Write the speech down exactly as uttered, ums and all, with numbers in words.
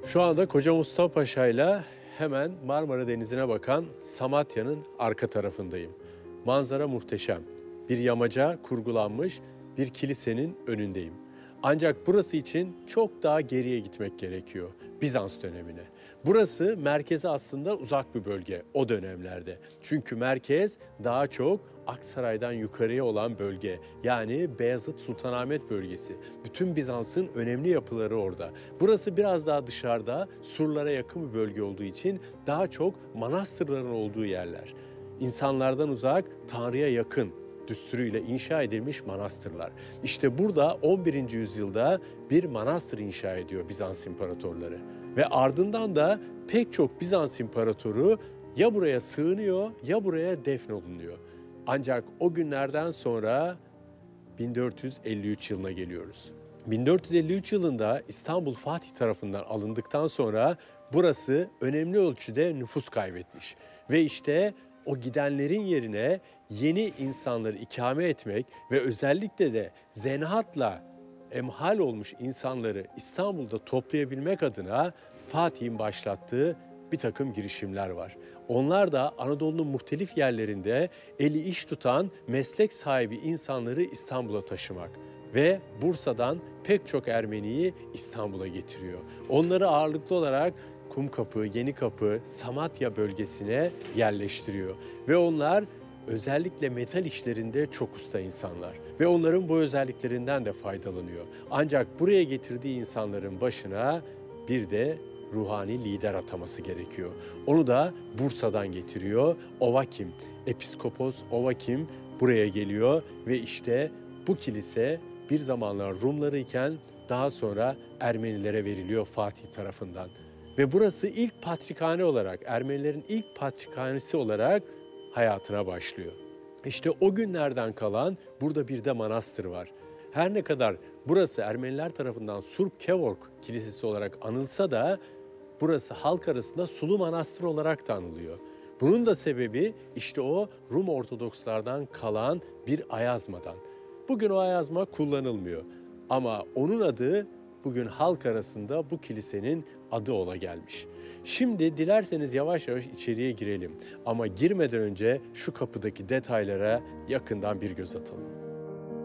Şu anda Koca Mustafa Paşa'yla hemen Marmara Denizi'ne bakan Samatya'nın arka tarafındayım. Manzara muhteşem. Bir yamaca kurgulanmış bir kilisenin önündeyim. Ancak burası için çok daha geriye gitmek gerekiyor. Bizans dönemine. Burası merkeze aslında uzak bir bölge o dönemlerde. Çünkü merkez daha çok Aksaray'dan yukarıya olan bölge. Yani Beyazıt Sultanahmet bölgesi. Bütün Bizans'ın önemli yapıları orada. Burası biraz daha dışarıda, surlara yakın bir bölge olduğu için daha çok manastırların olduğu yerler. İnsanlardan uzak, Tanrı'ya yakın düsturuyla inşa edilmiş manastırlar. İşte burada on birinci yüzyılda bir manastır inşa ediyor Bizans imparatorları. Ve ardından da pek çok Bizans imparatoru ya buraya sığınıyor ya buraya defnolunuyor. Ancak o günlerden sonra bin dört yüz elli üç yılına geliyoruz. bin dört yüz elli üç yılında İstanbul Fatih tarafından alındıktan sonra burası önemli ölçüde nüfus kaybetmiş. Ve işte o gidenlerin yerine yeni insanları ikame etmek ve özellikle de zanaatla emhal olmuş insanları İstanbul'da toplayabilmek adına Fatih'in başlattığı bir takım girişimler var. Onlar da Anadolu'nun muhtelif yerlerinde eli iş tutan meslek sahibi insanları İstanbul'a taşımak ve Bursa'dan pek çok Ermeniyi İstanbul'a getiriyor. Onları ağırlıklı olarak Kumkapı, Yenikapı, Samatya bölgesine yerleştiriyor ve onlar özellikle metal işlerinde çok usta insanlar ve onların bu özelliklerinden de faydalanıyor. Ancak buraya getirdiği insanların başına bir de ruhani lider ataması gerekiyor. Onu da Bursa'dan getiriyor. Ovakim, Episkopos Ovakim buraya geliyor ve işte bu kilise bir zamanlar Rumları iken daha sonra Ermenilere veriliyor Fatih tarafından. Ve burası ilk patrikhane olarak, Ermenilerin ilk patrikhanesi olarak hayatına başlıyor. İşte o günlerden kalan burada bir de manastır var. Her ne kadar burası Ermeniler tarafından Surp Kevork Kilisesi olarak anılsa da burası halk arasında Sulu Manastır olarak da anılıyor. Bunun da sebebi işte o Rum Ortodokslardan kalan bir ayazmadan. Bugün o ayazma kullanılmıyor ama onun adı bugün halk arasında bu kilisenin adı ola gelmiş. Şimdi dilerseniz yavaş yavaş içeriye girelim ama girmeden önce şu kapıdaki detaylara yakından bir göz atalım.